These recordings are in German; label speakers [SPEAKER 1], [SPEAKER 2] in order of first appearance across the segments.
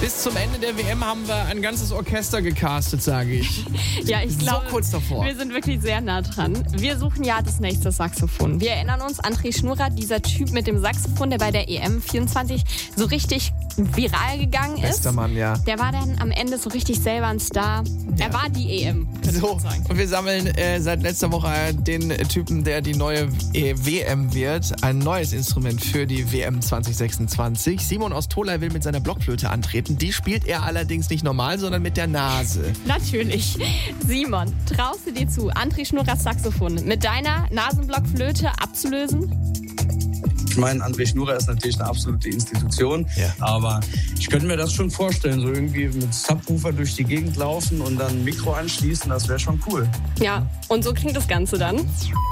[SPEAKER 1] Bis zum Ende der WM haben wir ein ganzes Orchester gecastet, sage ich.
[SPEAKER 2] Ja, ich glaube,
[SPEAKER 1] so kurz davor.
[SPEAKER 2] Wir sind wirklich sehr nah dran. Wir suchen ja das nächste Saxophon. Wir erinnern uns, André Schnurrer, dieser Typ mit dem Saxophon, der bei der EM 24 so richtig viral gegangen ist.
[SPEAKER 1] Bester Mann, ja.
[SPEAKER 2] Der war dann am Ende so richtig selber ein Star.
[SPEAKER 1] Ja.
[SPEAKER 2] Er war die EM, könnte
[SPEAKER 1] So,
[SPEAKER 2] man sagen.
[SPEAKER 1] und wir sammeln seit letzter Woche den Typen, der die neue WM wird. Ein neues Instrument für die WM 2026. Simon aus Tolai will mit seiner Blockflöte antreten. Die spielt er allerdings nicht normal, sondern mit der Nase.
[SPEAKER 2] Natürlich. Simon, traust du dir zu, André Schnurrers Saxophon mit deiner Nasenblockflöte abzulösen?
[SPEAKER 3] Ich meine, André Schnurrer ist natürlich eine absolute Institution,
[SPEAKER 1] Ja.
[SPEAKER 3] aber ich könnte mir das schon vorstellen, so irgendwie mit Subwoofer durch die Gegend laufen und dann ein Mikro anschließen, das wäre schon cool.
[SPEAKER 2] Ja, und so klingt das Ganze dann.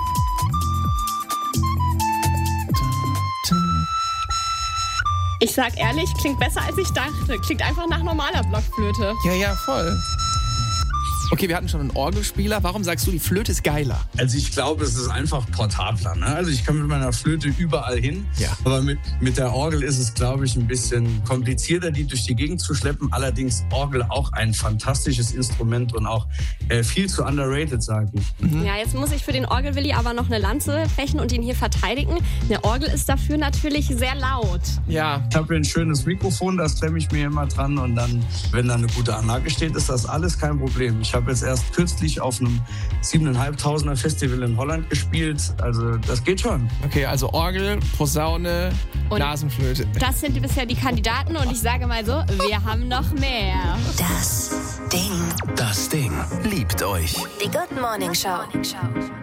[SPEAKER 2] Ich sag ehrlich, klingt besser als ich dachte. Klingt einfach nach normaler Blockflöte.
[SPEAKER 1] Ja, voll. Okay, wir hatten schon einen Orgelspieler. Warum sagst du, die Flöte ist geiler?
[SPEAKER 3] Also ich glaube, es ist einfach portabler. Ne? Also ich kann mit meiner Flöte überall hin,
[SPEAKER 1] Ja.
[SPEAKER 3] aber mit der Orgel ist es, glaube ich, ein bisschen komplizierter, die durch die Gegend zu schleppen. Allerdings Orgel auch ein fantastisches Instrument und auch viel zu underrated, sage ich.
[SPEAKER 2] Ja, jetzt muss ich für den Orgelwilli aber noch eine Lanze brechen und ihn hier verteidigen. Eine Orgel ist dafür natürlich sehr laut.
[SPEAKER 1] Ja,
[SPEAKER 3] Ich habe hier ein schönes Mikrofon, das klemme ich mir immer dran und dann, wenn da eine gute Anlage steht, ist das alles kein Problem. Ich habe jetzt erst kürzlich auf einem 7.500er Festival in Holland gespielt, also das geht schon.
[SPEAKER 1] okay, also Orgel, Posaune,
[SPEAKER 2] Und
[SPEAKER 1] Nasenflöte.
[SPEAKER 2] das sind bisher die Kandidaten und ich sage mal so, wir haben noch mehr.
[SPEAKER 4] Das Ding.
[SPEAKER 5] Das Ding liebt euch.
[SPEAKER 4] Die Good Morning Show.